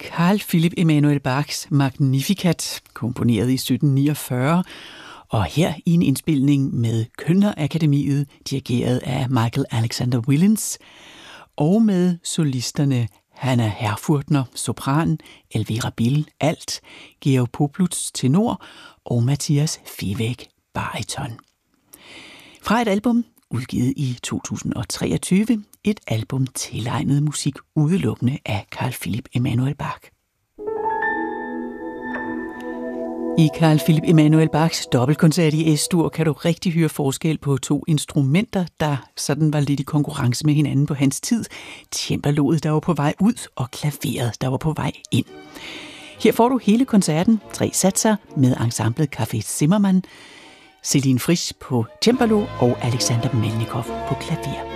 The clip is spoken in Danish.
Carl Philipp Emanuel Bachs Magnificat, komponeret i 1749, og her i en indspilning med Kölner-akademiet, dirigeret af Michael Alexander Willens, og med solisterne Hanna Herfurthner, sopran, Elvira Bill, alt, Georg Poplutz, tenor, og Mathias Fevek, bariton. Fra et album, udgivet i 2023, et album tilegnet musik udelukkende af Carl Philipp Emanuel Bach. I Carl Philipp Emanuel Bachs dobbeltkoncert i S-dur kan du rigtig høre forskel på to instrumenter, der sådan var lidt i konkurrence med hinanden på hans tid. Cembaloet, der var på vej ud, og klaveret, der var på vej ind. Her får du hele koncerten, 3 satser med ensemblet Café Zimmermann, Celine Frisch på cembalo og Alexander Melnikov på klaver.